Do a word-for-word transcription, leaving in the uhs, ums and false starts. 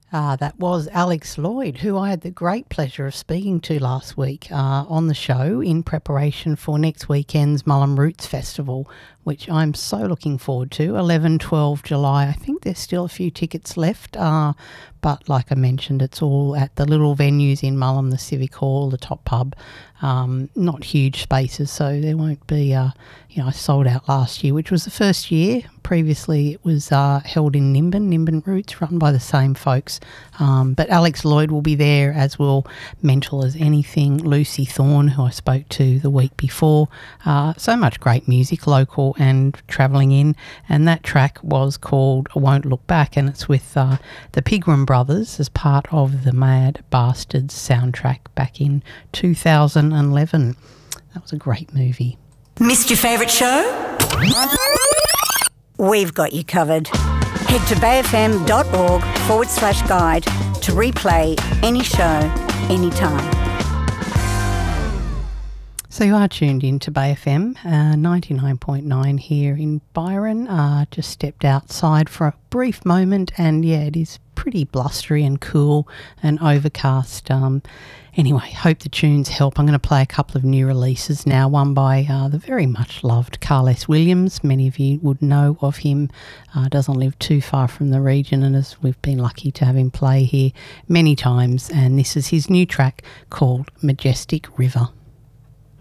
Uh, that was Alex Lloyd, who I had the great pleasure of speaking to last week uh, on the show in preparation for next weekend's Mullum Roots Festival, which I'm so looking forward to, eleven, twelve July. I think there's still a few tickets left, uh, but like I mentioned, it's all at the little venues in Mullum, the Civic Hall, the Top Pub, um, not huge spaces, so there won't be, uh, you know, I sold out last year, which was the first year. Previously it was uh, held in Nimbin, Nimbin Roots, run by the same folks. Um, but Alex Lloyd will be there, as will Mental as Anything, Lucy Thorne, who I spoke to the week before. Uh, so much great music, local and travelling in. And that track was called I Won't Look Back, and it's with uh, the Pigram Brothers as part of the Mad Bastards soundtrack back in two thousand eleven. That was a great movie. Missed your favourite show? We've got you covered. Head to bayfm.org forward slash guide to replay any show, anytime. So you are tuned in to Bay F M, uh, ninety-nine point nine here in Byron. Uh, just stepped outside for a brief moment, and yeah, it is pretty blustery and cool and overcast. Um, anyway, hope the tunes help. I'm going to play a couple of new releases now, one by uh, the very much loved Carl S. Williams. Many of you would know of him. Uh, doesn't live too far from the region, and as we've been lucky to have him play here many times. And this is his new track called Majestic River.